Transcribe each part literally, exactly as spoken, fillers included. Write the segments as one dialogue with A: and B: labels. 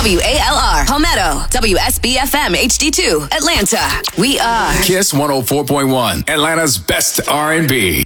A: W A L R, Palmetto, W S B F M H D two, Atlanta. We are
B: Kiss one oh four point one, Atlanta's best R and B.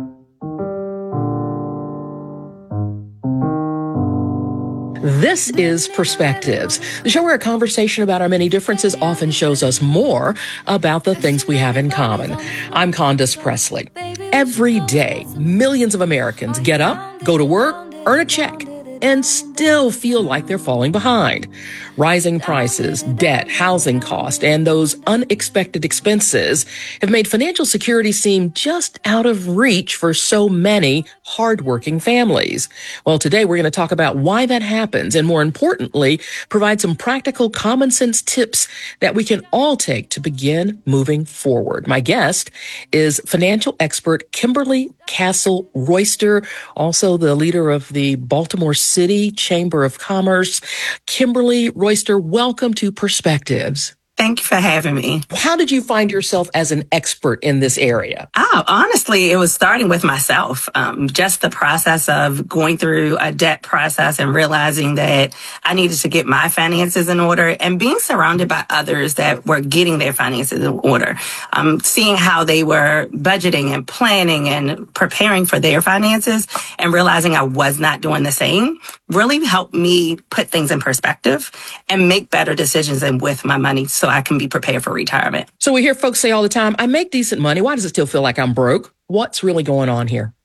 C: This is Perspectives, the show where a conversation about our many differences often shows us more about the things we have in common. I'm Candace Presley. Every day, millions of Americans get up, go to work, earn a check, and still feel like they're falling behind. Rising prices, debt, housing costs, and those unexpected expenses have made financial security seem just out of reach for so many hardworking families. Well, today we're going to talk about why that happens and, more importantly, provide some practical common sense tips that we can all take to begin moving forward. My guest is financial expert Kimberly Castle Royster, also the leader of the Baltimore City Chamber of Commerce. Kimberly Royster, welcome to Perspectives.
D: Thank you for having me.
C: How did you find yourself as an expert in this area?
D: Oh, honestly, it was starting with myself. Um, just the process of going through a debt process and realizing that I needed to get my finances in order and being surrounded by others that were getting their finances in order. Um, seeing how they were budgeting and planning and preparing for their finances and realizing I was not doing the same really helped me put things in perspective and make better decisions and with my money so I can be prepared for retirement.
C: So we hear folks say all the time, I make decent money. Why does it still feel like I'm broke? What's really going on here?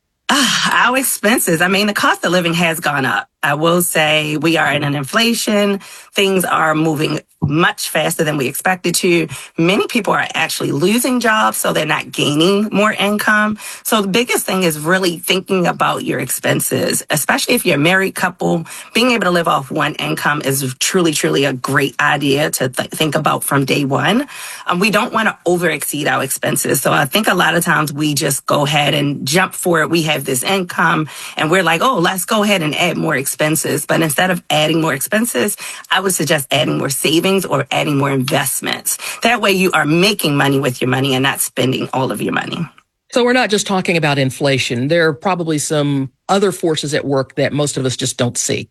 D: Uh, our expenses. I mean, the cost of living has gone up. I will say we are in an inflation. Things are moving much faster than we expected to. Many people are actually losing jobs, so they're not gaining more income. So the biggest thing is really thinking about your expenses, especially if you're a married couple. Being able to live off one income is truly, truly a great idea to th- think about from day one. Um, we don't want to over exceed our expenses. So I think a lot of times we just go ahead and jump for it. We have this income and we're like, oh, let's go ahead and add more expenses. But instead of adding more expenses, I would suggest adding more savings or adding more investments. That way you are making money with your money and not spending all of your money.
C: So we're not just talking about inflation. There are probably some other forces at work that most of us just don't see.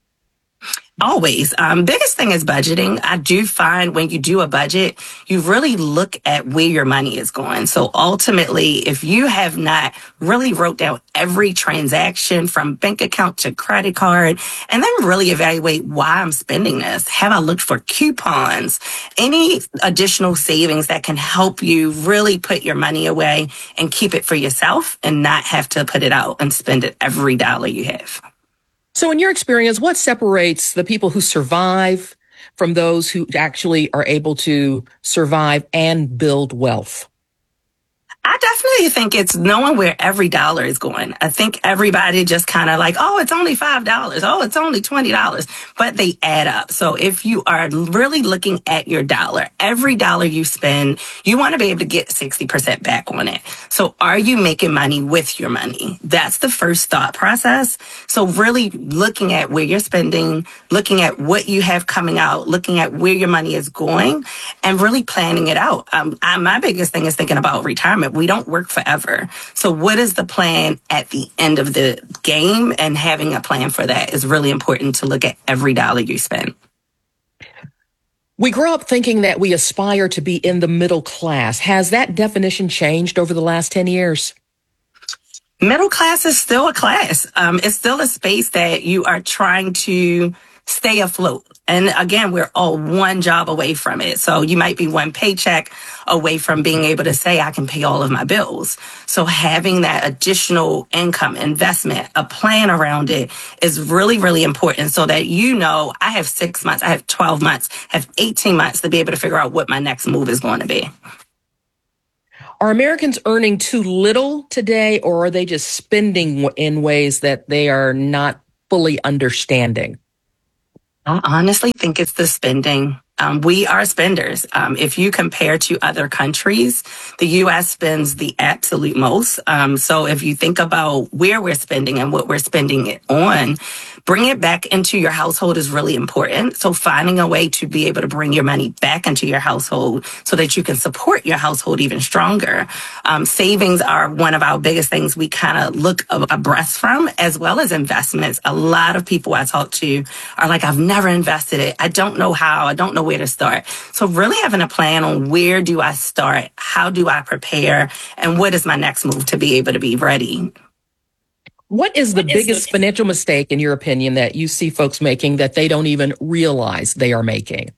D: Always. Um, biggest thing is budgeting. I do find when you do a budget, you really look at where your money is going. So ultimately, if you have not really wrote down every transaction from bank account to credit card, and then really evaluate why I'm spending this, have I looked for coupons, any additional savings that can help you really put your money away and keep it for yourself and not have to put it out and spend it every dollar you have.
C: So in your experience, what separates the people who survive from those who actually are able to survive and build wealth?
D: I definitely think it's knowing where every dollar is going. I think everybody just kind of like, oh, it's only five dollars. Oh, it's only twenty dollars. But they add up. So if you are really looking at your dollar, every dollar you spend, you want to be able to get sixty percent back on it. So are you making money with your money? That's the first thought process. So really looking at where you're spending, looking at what you have coming out, looking at where your money is going, and really planning it out. Um, I, my biggest thing is thinking about retirement. We don't work forever. So what is the plan at the end of the game? And having a plan for that is really important to look at every dollar you spend.
C: We grow up thinking that we aspire to be in the middle class. Has that definition changed over the last ten years?
D: Middle class is still a class. Um, it's still a space that you are trying to stay afloat. And again, we're all one job away from it. So you might be one paycheck away from being able to say, I can pay all of my bills. So having that additional income, investment, a plan around it is really, really important so that you know I have six months, I have twelve months, I have eighteen months to be able to figure out what my next move is going to be.
C: Are Americans earning too little today, or are they just spending in ways that they are not fully understanding?
D: I honestly think it's the spending. Um, we are spenders. Um, if you compare to other countries, the U S spends the absolute most. Um, so if you think about where we're spending and what we're spending it on, Bring it back into your household is really important. So finding a way to be able to bring your money back into your household so that you can support your household even stronger. Um, savings are one of our biggest things we kind of look abreast from, as well as investments. A lot of people I talk to are like, I've never invested it. I don't know how. I don't know where to start. So really having a plan on where do I start? How do I prepare? And what is my next move to be able to be ready?
C: What is the what biggest is the- financial mistake, in your opinion, that you see folks making that they don't even realize they are making?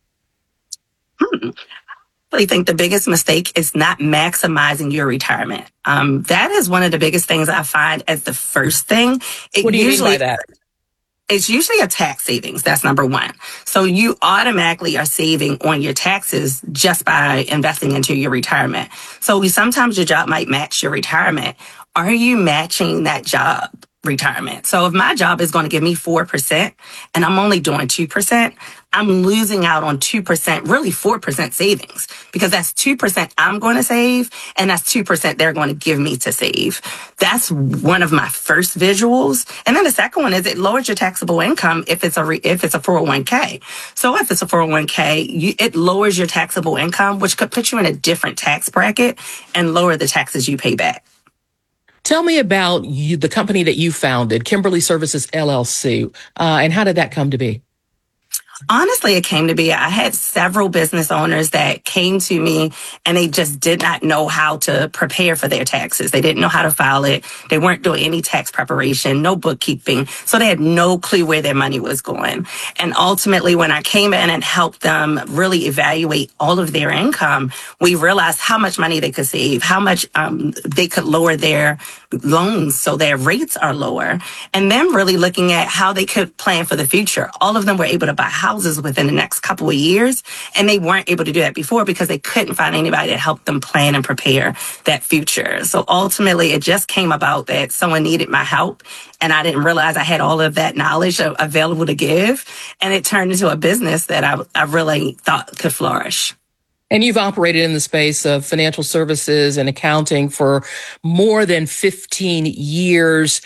D: Hmm. I really think the biggest mistake is not maximizing your retirement. Um, that is one of the biggest things I find as the first thing. It
C: what do you
D: usually,
C: mean by that?
D: It's usually a tax savings. That's number one. So you automatically are saving on your taxes just by investing into your retirement. So we, sometimes your job might match your retirement. Are you matching that job retirement? So if my job is going to give me four percent and I'm only doing two percent, I'm losing out on two percent, really four percent savings, because that's two percent I'm going to save and that's two percent they're going to give me to save. That's one of my first visuals. And then the second one is it lowers your taxable income if it's a re- if it's a four oh one k. So if it's a four oh one k, you, it lowers your taxable income, which could put you in a different tax bracket and lower the taxes you pay back.
C: Tell me about you, the company that you founded, Kimberly Services L L C, uh, and how did that come to be?
D: Honestly, it came to be, I had several business owners that came to me and they just did not know how to prepare for their taxes. They didn't know how to file it. They weren't doing any tax preparation, no bookkeeping. So they had no clue where their money was going. And ultimately, when I came in and helped them really evaluate all of their income, we realized how much money they could save, how much um, they could lower their loans so their rates are lower. And then really looking at how they could plan for the future. All of them were able to buy houses within the next couple of years, and they weren't able to do that before because they couldn't find anybody to help them plan and prepare that future. So ultimately, it just came about that someone needed my help, and I didn't realize I had all of that knowledge available to give, and it turned into a business that I, I really thought could flourish.
C: And you've operated in the space of financial services and accounting for more than fifteen years.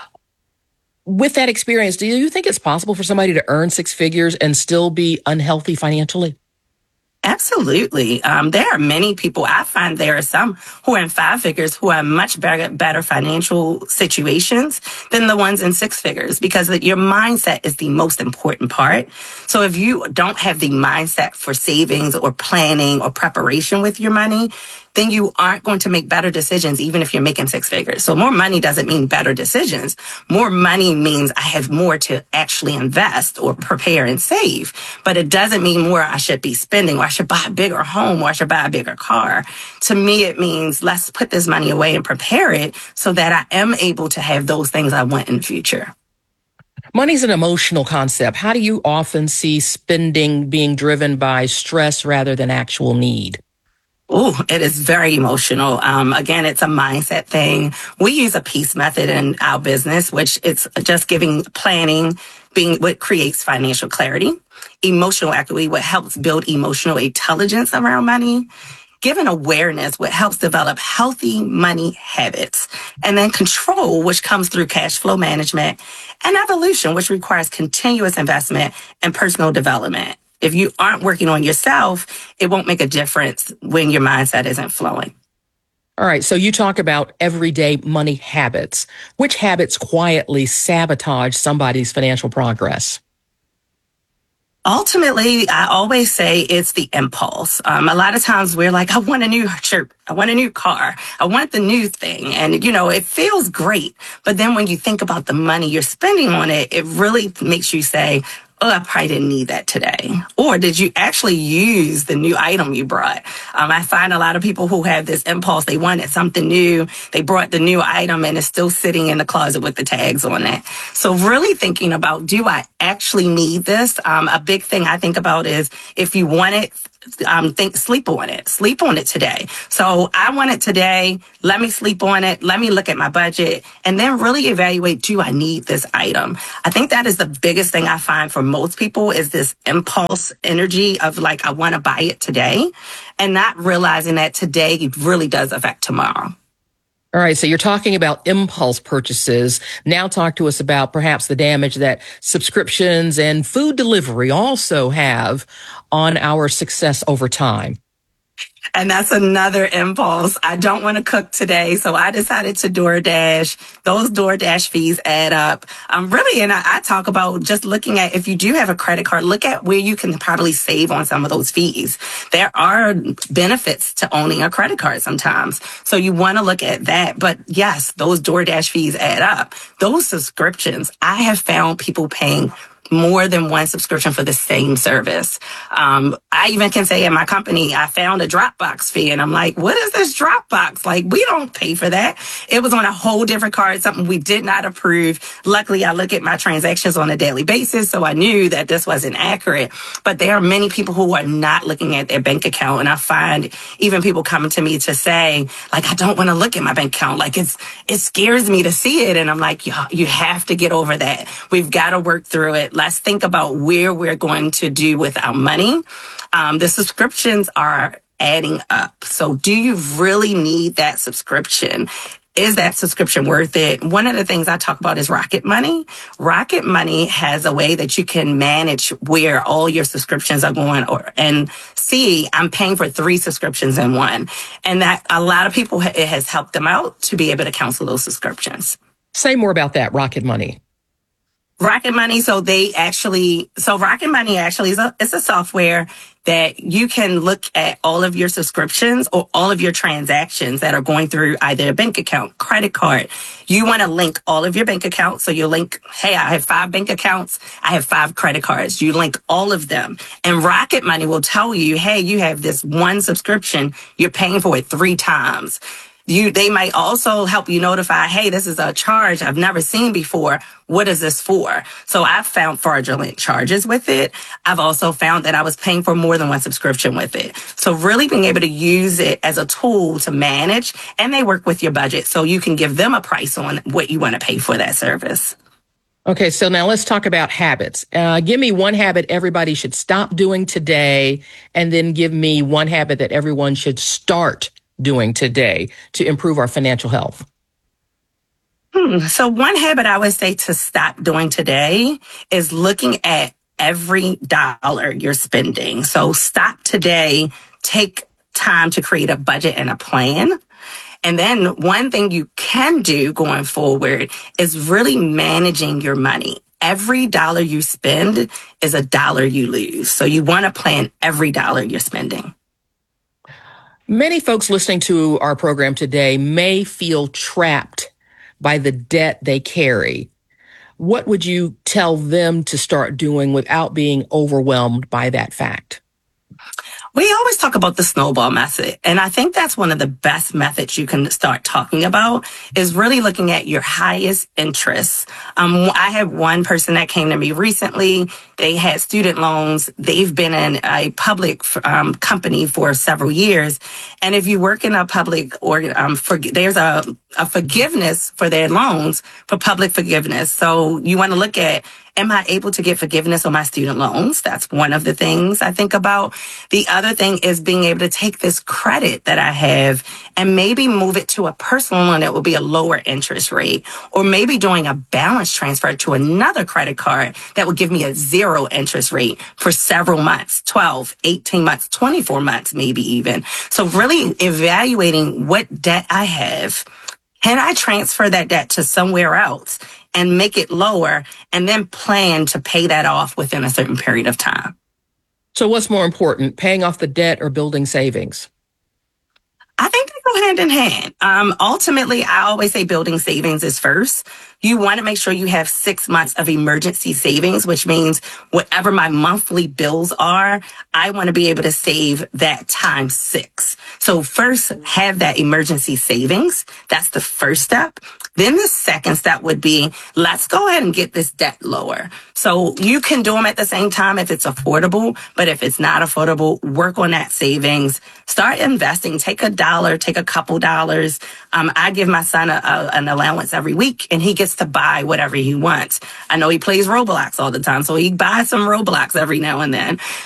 C: With that experience, do you think it's possible for somebody to earn six figures and still be unhealthy financially?
D: Absolutely. Um, there are many people. I find there are some who are in five figures who are much better, better financial situations than the ones in six figures, because your mindset is the most important part. So if you don't have the mindset for savings or planning or preparation with your money, then you aren't going to make better decisions, even if you're making six figures. So more money doesn't mean better decisions. More money means I have more to actually invest or prepare and save. But it doesn't mean more I should be spending, or I should buy a bigger home, or I should buy a bigger car. To me, it means let's put this money away and prepare it so that I am able to have those things I want in the future.
C: Money's an emotional concept. How do you often see spending being driven by stress rather than actual need?
D: Oh, it is very emotional. Um, again, it's a mindset thing. We use a PEACE method in our business, which it's just giving planning, being what creates financial clarity, emotional equity, what helps build emotional intelligence around money, giving awareness, what helps develop healthy money habits, and then control, which comes through cash flow management, and evolution, which requires continuous investment and personal development. If you aren't working on yourself, it won't make a difference when your mindset isn't flowing.
C: All right. So you talk about everyday money habits. Which habits quietly sabotage somebody's financial progress?
D: Ultimately, I always say it's the impulse. Um, a lot of times we're like, I want a new shirt. I want a new car. I want the new thing. And, you know, it feels great. But then when you think about the money you're spending on it, it really makes you say, oh, I probably didn't need that today. Or did you actually use the new item you brought? Um, I find a lot of people who have this impulse, they wanted something new. They brought the new item and it's still sitting in the closet with the tags on it. So really thinking about, do I actually need this? Um, a big thing I think about is if you want it, Um, think, sleep on it, sleep on it today. So I want it today. Let me sleep on it. Let me look at my budget and then really evaluate, do I need this item? I think that is the biggest thing I find for most people is this impulse energy of like, I want to buy it today and not realizing that today really does affect tomorrow.
C: All right, so you're talking about impulse purchases. Now talk to us about perhaps the damage that subscriptions and food delivery also have on our success over time.
D: And that's another impulse. I don't want to cook today, so I decided to DoorDash. Those DoorDash fees add up. Um, really, and I, I talk about just looking at, if you do have a credit card, look at where you can probably save on some of those fees. There are benefits to owning a credit card sometimes. So you want to look at that. But yes, those DoorDash fees add up. Those subscriptions, I have found people paying more than one subscription for the same service. Um, I even can say in my company, I found a Dropbox fee and I'm like, what is this Dropbox? Like, we don't pay for that. It was on a whole different card, something we did not approve. Luckily, I look at my transactions on a daily basis, so I knew that this wasn't accurate. But there are many people who are not looking at their bank account. And I find even people coming to me to say, like, I don't want to look at my bank account. Like, it's, it scares me to see it. And I'm like, you, you have to get over that. We've got to work through it. Let's think about where we're going to do with our money. Um, the subscriptions are adding up. So do you really need that subscription? Is that subscription worth it? One of the things I talk about is Rocket Money. Rocket Money has a way that you can manage where all your subscriptions are going, or and see, I'm paying for three subscriptions in one. And that a lot of people, it has helped them out to be able to cancel those subscriptions.
C: Say more about that, Rocket Money.
D: Rocket Money, so they actually, so Rocket Money actually is a, it's a software that you can look at all of your subscriptions or all of your transactions that are going through either a bank account, credit card. You want to link all of your bank accounts. So you link, hey, I have five bank accounts. I have five credit cards. You link all of them. And Rocket Money will tell you, hey, you have this one subscription. You're paying for it three times. You, they might also help you notify, hey, this is a charge I've never seen before. What is this for? So I've found fraudulent charges with it. I've also found that I was paying for more than one subscription with it. So really being able to use it as a tool to manage, and they work with your budget so you can give them a price on what you want to pay for that service.
C: Okay, so now let's talk about habits. Uh, give me one habit everybody should stop doing today, and then give me one habit that everyone should start doing today to improve our financial health.
D: Hmm. So one habit I would say to stop doing today is looking at every dollar you're spending. So stop today, take time to create a budget and a plan. And then one thing you can do going forward is really managing your money. Every dollar you spend is a dollar you lose. So you want to plan every dollar you're spending.
C: Many folks listening to our program today may feel trapped by the debt they carry. What would you tell them to start doing without being overwhelmed by that fact?
D: We always talk about the snowball method, and I think that's one of the best methods you can start talking about is really looking at your highest interests. Um, I had one person that came to me recently. They had student loans. They've been in a public um, company for several years, and if you work in a public or um, for, there's a, a forgiveness for their loans for public forgiveness. So you want to look at, am I able to get forgiveness on my student loans? That's one of the things I think about. The other thing is being able to take this credit that I have and maybe move it to a personal loan that will be a lower interest rate, or maybe doing a balance transfer to another credit card that will give me a zero interest rate for several months, twelve, eighteen months, twenty-four months, maybe even. So really evaluating what debt I have. Can I transfer that debt to somewhere else and make it lower, and then plan to pay that off within a certain period of time?
C: So what's more important, paying off the debt or building savings?
D: I think they go hand in hand. Um, ultimately, I always say building savings is first. You want to make sure you have six months of emergency savings, which means whatever my monthly bills are, I want to be able to save that times six. So first, have that emergency savings. That's the first step. Then the second step would be, let's go ahead and get this debt lower. So you can do them at the same time if it's affordable, but if it's not affordable, work on that savings. Start investing. Take a dollar, take a couple dollars. Um, I give my son a, a, an allowance every week, and he gets to buy whatever he wants. I know he plays Roblox all the time, so he buys some Roblox every now and then.